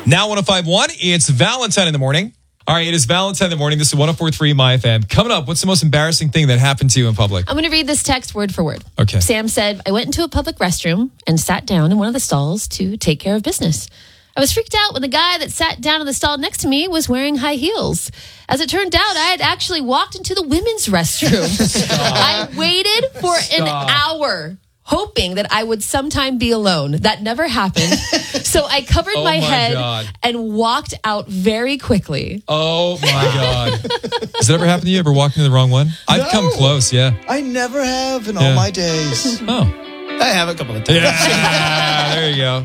Now 105.1, it's Valentine in the morning. All right, it is Valentine in the morning. This is 104.3 My FM. Coming up, what's the most embarrassing thing that happened to you in public? I'm going to read this text word for word. Okay. Sam said, I went into a public restroom and sat down in one of the stalls to take care of business. I was freaked out when the guy that sat down in the stall next to me was wearing high heels. As it turned out, I had actually walked into the women's restroom. I waited for an hour, hoping that I would sometime be alone. That never happened. So I covered my head and walked out very quickly. Oh, my God. Has it ever happened to you? Ever walked into the wrong one? I've come close, yeah. I never have in all my days. Oh. I have a couple of times. Yeah, there you go.